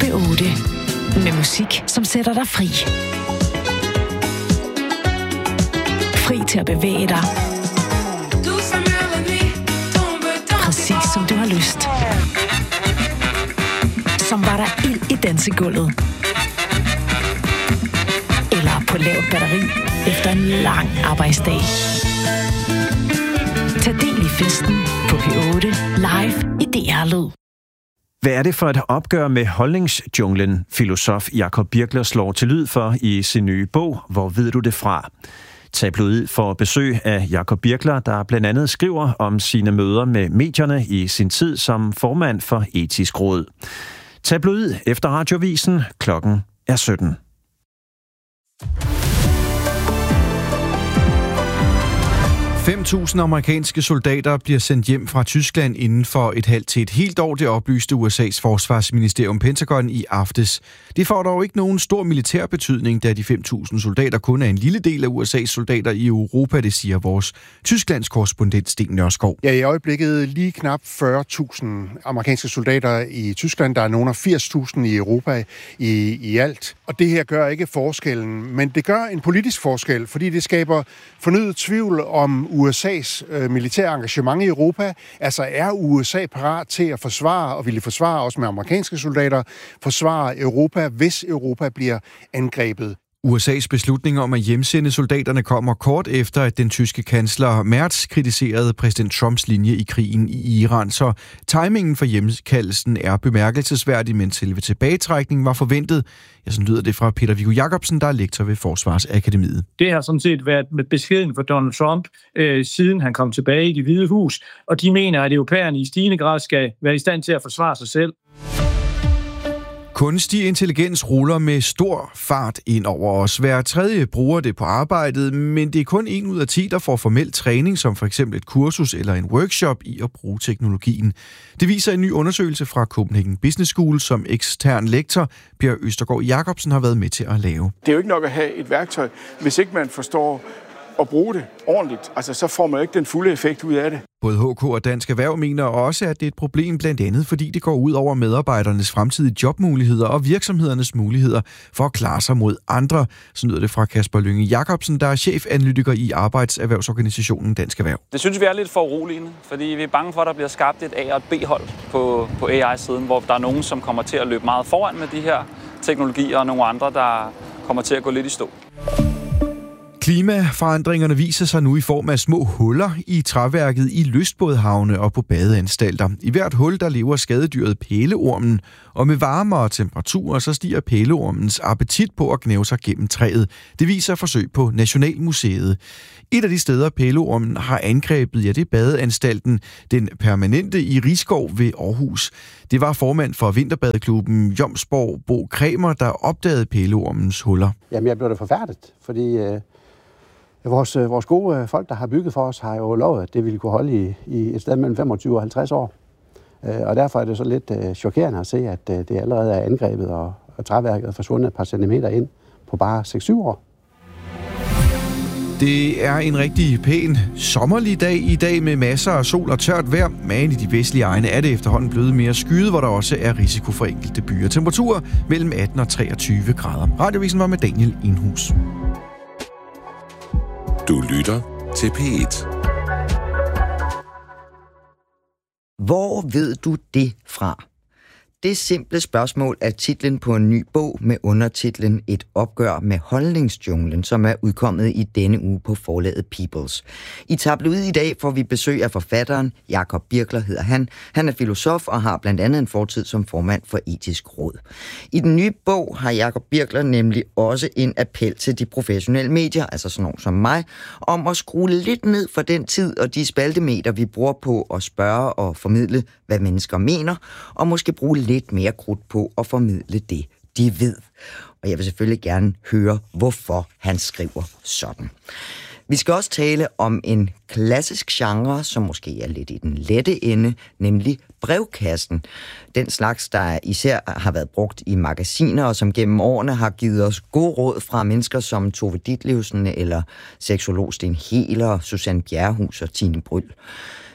B8. Med musik, som sætter dig fri. Fri til at bevæge dig. Præcis som du har lyst. Som var der ild i dansegulvet. Eller på lavt batteri efter en lang arbejdsdag. Tag del i festen på P8 live i DR Lyd. Hvad er det for et opgør med holdningsjunglen, filosof Jacob Birkler slår til lyd for i sin nye bog, Hvor ved du det fra? Tabloid får besøg af Jacob Birkler, der blandt andet skriver om sine møder med medierne i sin tid som formand for Etisk Råd. Tabloid efter Radiovisen, klokken er 17. 5.000 amerikanske soldater bliver sendt hjem fra Tyskland inden for et halvt til et helt år, det oplyste USA's forsvarsministerium Pentagon i aftes. Det får dog ikke nogen stor militær betydning, da de 5.000 soldater kun er en lille del af USA's soldater i Europa, det siger vores Tysklands korrespondent Sten Nørskov. Ja, i øjeblikket lige knap 40.000 amerikanske soldater i Tyskland. Der er nogle af 80.000 i Europa i alt. Og det her gør ikke forskellen, men det gør en politisk forskel, fordi det skaber fornyet tvivl om USA's militære engagement i Europa. Altså er USA parat til at forsvare, og ville forsvare også med amerikanske soldater, forsvare Europa, hvis Europa bliver angrebet? USA's beslutning om at hjemsende soldaterne kommer kort efter, at den tyske kansler Merz kritiserede præsident Trumps linje i krigen i Iran. Så timingen for hjemkaldelsen er bemærkelsesværdig, men selve tilbagetrækningen var forventet. Ja, sådan lyder det fra Peter Viggo Jacobsen, der er lektor ved Forsvarsakademiet. Det har sådan set været med beskeden for Donald Trump, siden han kom tilbage i Det Hvide Hus, og de mener, at europæerne i stigende grad skal være i stand til at forsvare sig selv. Kunstig intelligens ruller med stor fart ind over os. Hver tredje bruger det på arbejdet, men det er kun 1 ud af 10, der får formel træning, som for eksempel et kursus eller en workshop i at bruge teknologien. Det viser en ny undersøgelse fra Copenhagen Business School, som ekstern lektor Per Østergaard Jacobsen har været med til at lave. Det er jo ikke nok at have et værktøj, hvis ikke man forstår at bruge det ordentligt. Altså, så får man ikke den fulde effekt ud af det. Både HK og Dansk Erhverv mener også, at det er et problem blandt andet, fordi det går ud over medarbejdernes fremtidige jobmuligheder og virksomhedernes muligheder for at klare sig mod andre. Så lyder det fra Kasper Lynge Jacobsen, der er chefanalytiker i arbejdserhvervsorganisationen Dansk Erhverv. Det synes vi er lidt for uroligende, fordi vi er bange for, at der bliver skabt et A- og et B-hold på AI-siden, hvor der er nogen, som kommer til at løbe meget foran med de her teknologier, og nogle andre, der kommer til at gå lidt i stå. Klimaforandringerne viser sig nu i form af små huller i træværket i lystbådhavne og på badeanstalter. I hvert hul der lever skadedyret pæleormen, og med varmere temperaturer så stiger pæleormens appetit på at gnave sig gennem træet. Det viser forsøg på Nationalmuseet. Et af de steder, pæleormen har angrebet, ja, det er badeanstalten, den permanente i Risskov ved Aarhus. Det var formand for vinterbadeklubben Jomsborg, Bo Kremer, der opdagede pæleormens huller. Jamen, jeg blev da forfærdet, fordi vores gode folk, der har bygget for os, har jo lovet, at det ville kunne holde i et sted mellem 25 og 50 år. Og derfor er det så lidt chokerende at se, at det allerede er angrebet, og træværket er forsvundet et par centimeter ind på bare 6-7 år. Det er en rigtig pæn sommerlig dag i dag med masser af sol og tørt vejr, men i de vestlige egne er det efterhånden blevet mere skyet, hvor der også er risiko for enkelte byer. Temperaturer mellem 18 og 23 grader. Radiovisen var med Daniel Enhus. Du lytter til P1. Hvor ved du det fra? Det simple spørgsmål er titlen på en ny bog med undertitlen Et opgør med holdningsjunglen, som er udkommet i denne uge på forlaget Peoples. I tabloid i dag får vi besøg af forfatteren. Jacob Birkler hedder han. Han er filosof og har blandt andet en fortid som formand for Etisk Råd. I den nye bog har Jacob Birkler nemlig også en appel til de professionelle medier, altså sådan nogen som mig, om at skrue lidt ned for den tid og de spaltemeter, vi bruger på at spørge og formidle, hvad mennesker mener, og måske bruge lidt mere krudt på at formidle det, de ved. Og jeg vil selvfølgelig gerne høre, hvorfor han skriver sådan. Vi skal også tale om en klassisk genre, som måske er lidt i den lette ende, nemlig brevkassen. Den slags, der især har været brugt i magasiner, og som gennem årene har givet os gode råd fra mennesker som Tove Ditlevsen eller seksolog Sten Heler, Susanne Bjerrehus og Tine Bryld.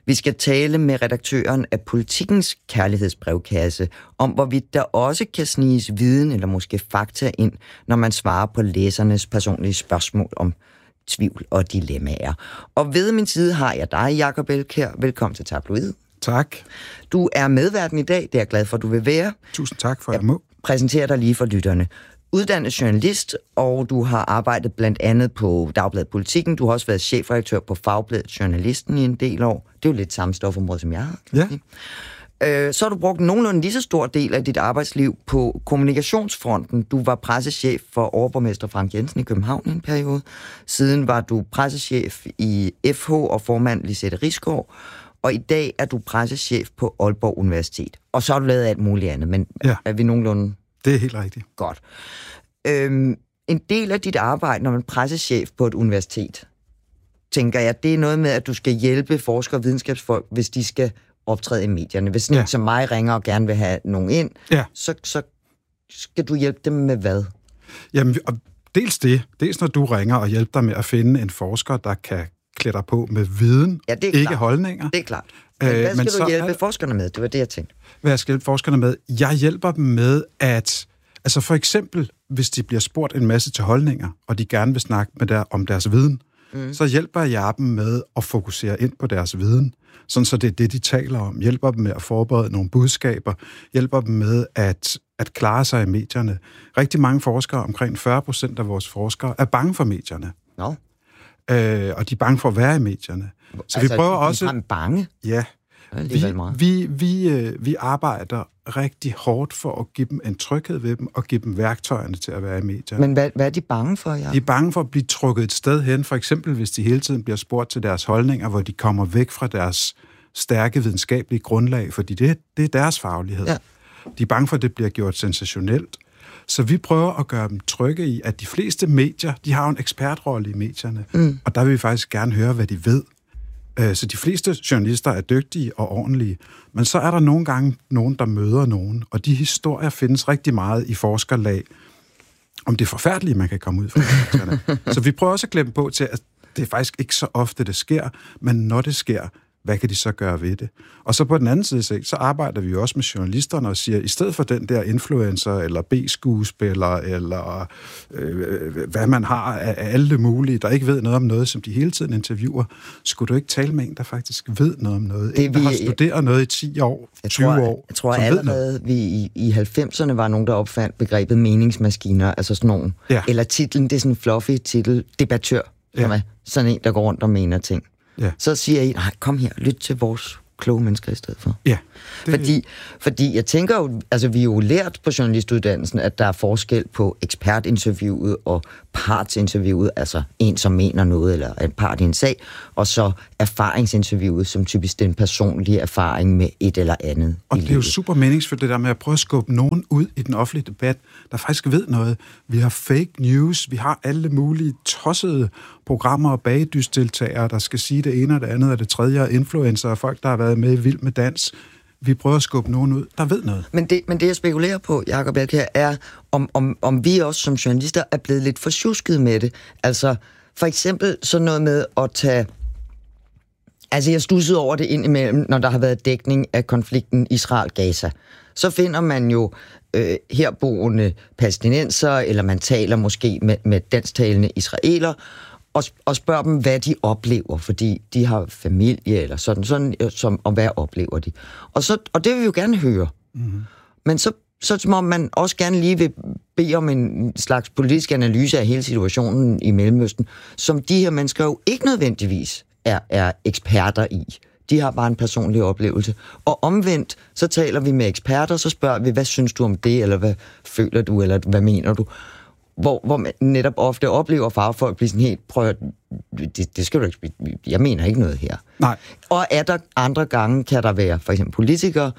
Vi skal tale med redaktøren af Politikens kærlighedsbrevkasse om, hvorvidt der også kan sniges viden eller måske fakta ind, når man svarer på læsernes personlige spørgsmål om tvivl og dilemmaer. Og ved min side har jeg dig, Jacob Elkjær. Velkommen til Tabloid. Tak. Du er medverden i dag, det er jeg glad for, at du vil være. Tusind tak for, at jeg må. Præsenterer dig lige for lytterne. Uddannet journalist, og du har arbejdet blandt andet på Dagbladet Politikken. Du har også været chefredaktør på Fagbladet Journalisten i en del år. Det er jo lidt samme stofområde, som jeg har. Ja. Så har du brugt nogenlunde lige så stor del af dit arbejdsliv på kommunikationsfronten. Du var pressechef for overborgmester Frank Jensen i København i en periode. Siden var du pressechef i FH og formand Lisette Risgaard. Og i dag er du pressechef på Aalborg Universitet. Og så har du lavet alt muligt andet, men er vi nogenlunde... Det er helt rigtigt. Godt. En del af dit arbejde, når man er pressechef på et universitet, tænker jeg, det er noget med, at du skal hjælpe forskere og videnskabsfolk, hvis de skal optræde i medierne. Hvis sådan som mig ringer og gerne vil have nogen ind, så skal du hjælpe dem med hvad? Jamen, dels når du ringer og hjælper dig med at finde en forsker, der kan klæde dig på med viden, ikke holdninger. Det er klart. Men hvad skal du hjælpe forskerne med? Det var det, jeg tænkte. Hvad skal jeg hjælpe forskerne med? Jeg hjælper dem med at... Altså for eksempel, hvis de bliver spurgt en masse til holdninger, og de gerne vil snakke med om deres viden, så hjælper jeg dem med at fokusere ind på deres viden, sådan så det er det, de taler om. Hjælper dem med at forberede nogle budskaber. Hjælper dem med at klare sig i medierne. Rigtig mange forskere, omkring 40% af vores forskere, er bange for medierne. Nå. Og de er bange for at være i medierne. Så vi prøver også... Er bange? Ja. Vi arbejder rigtig hårdt for at give dem en tryghed ved dem, og give dem værktøjerne til at være i medierne. Men hvad er de bange for? Ja? De er bange for at blive trukket et sted hen, for eksempel hvis de hele tiden bliver spurgt til deres holdninger, hvor de kommer væk fra deres stærke videnskabelige grundlag, fordi det er deres faglighed. Ja. De er bange for, at det bliver gjort sensationelt. Så vi prøver at gøre dem trygge i, at de fleste medier, de har en ekspertrolle i medierne, og der vil vi faktisk gerne høre, hvad de ved. Så de fleste journalister er dygtige og ordentlige, men så er der nogle gange nogen, der møder nogen, og de historier findes rigtig meget i forskerlag, om det forfærdelige, man kan komme ud fra medierne. Så vi prøver også at glemme på til, at det er faktisk ikke så ofte, det sker, men når det sker, hvad kan de så gøre ved det? Og så på den anden side, så arbejder vi jo også med journalisterne og siger, i stedet for den der influencer, eller B-skuespiller, eller hvad man har af alle mulige, der ikke ved noget om noget, som de hele tiden interviewer, skulle du ikke tale med en, der faktisk ved noget om noget? En, der har studeret noget i 10 år, 20 år. Jeg tror allerede, vi i 90'erne var nogen, der opfandt begrebet meningsmaskiner, altså sådan nogen. Ja. Eller titlen, det er sådan en fluffy titel, debattør, som er sådan en, der går rundt og mener ting. Ja. Så siger I, nej, kom her, lyt til vores kloge mennesker i stedet for. Ja. Fordi jeg tænker jo, altså vi er jo lært på journalistuddannelsen, at der er forskel på ekspertinterviewet og partsinterviewet, altså en, som mener noget, eller en part i en sag, og så erfaringsinterviewet, som typisk den personlige erfaring med et eller andet. Og det er jo super meningsfuldt, det der med at prøve at skubbe nogen ud i den offentlige debat, der faktisk ved noget. Vi har fake news, vi har alle mulige tossede programmer og bagedysdeltagere, der skal sige det ene og det andet og det tredje, og influencer og folk, der har været med i Vild med Dans. Vi prøver at skubbe nogen ud, der ved noget. Men det jeg spekulerer på, Jacob Elkjær, er, om vi også som journalister er blevet lidt forsjusket med det. Altså, for eksempel sådan noget med at tage... Altså, jeg studsede over det indimellem, når der har været dækning af konflikten Israel-Gaza. Så finder man jo herboende palæstinensere, eller man taler måske med dansktalende israeler, og spørger dem, hvad de oplever, fordi de har familie eller sådan og hvad oplever de. Og det vil vi jo gerne høre. Mm-hmm. Men så må man også gerne lige vil bede om en slags politisk analyse af hele situationen i Mellemøsten, som de her mennesker jo ikke nødvendigvis er eksperter i. De har bare en personlig oplevelse. Og omvendt, så taler vi med eksperter, så spørger vi, hvad synes du om det, eller hvad føler du, eller hvad mener du? Hvor man netop ofte oplever fagfolk blive sådan helt, prøv det skal du ikke, jeg mener ikke noget her. Nej. Og er der andre gange, kan der være for eksempel politikere,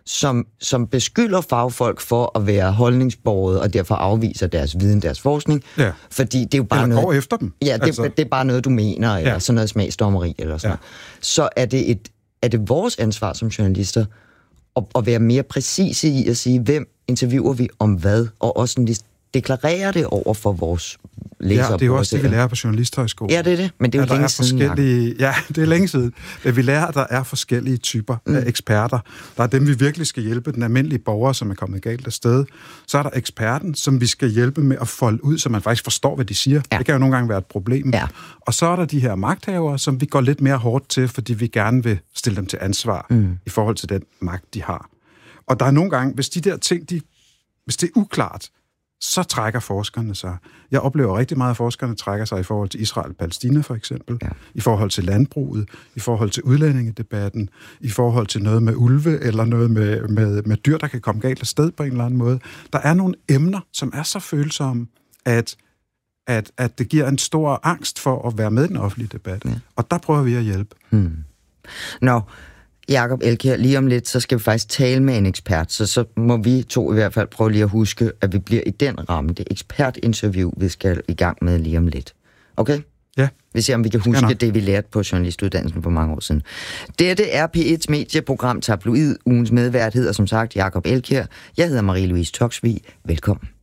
som beskylder fagfolk for at være holdningsborget, og derfor afviser deres viden, deres forskning, fordi det er jo bare noget... går efter dem. Ja, det er bare noget, du mener, eller sådan noget smagsdommeri, eller sådan noget. Så er det vores ansvar som journalister, at være mere præcise i at sige, hvem interviewer vi om hvad, og også deklarere det over for vores læsere? Ja, det er jo også det, vi lærer på Journalisthøjskolen. Ja, det er det, men det er jo længe siden. Ja, det er længe siden. Men vi lærer, at der er forskellige typer af eksperter. Der er dem, vi virkelig skal hjælpe, den almindelige borger, som er kommet galt af sted. Så er der eksperten, som vi skal hjælpe med at folde ud, så man faktisk forstår, hvad de siger. Ja. Det kan jo nogle gange være et problem. Ja. Og så er der de her magthavere, som vi går lidt mere hårdt til, fordi vi gerne vil stille dem til ansvar i forhold til den magt, de har. Og der er nogle gange, hvis de der ting, hvis det er uklart, så trækker forskerne sig. Jeg oplever rigtig meget, at forskerne trækker sig i forhold til Israel og Palæstina for eksempel, i forhold til landbruget, i forhold til udlændingedebatten, i forhold til noget med ulve, eller noget med dyr, der kan komme galt af sted på en eller anden måde. Der er nogle emner, som er så følsomme, at det giver en stor angst for at være med i den offentlige debat. Ja. Og der prøver vi at hjælpe. Nå, Jakob Elkjær, lige om lidt, så skal vi faktisk tale med en ekspert, så må vi to i hvert fald prøve lige at huske, at vi bliver i den ramme. Det ekspertinterview, vi skal i gang med lige om lidt. Okay? Ja. Vi ser, om vi kan huske det, vi lærte på journalistuddannelsen for mange år siden. Dette er P1's medieprogram Tabloid. Ugens medvært hedder som sagt Jakob Elkjær. Jeg hedder Marie-Louise Toksvig. Velkommen.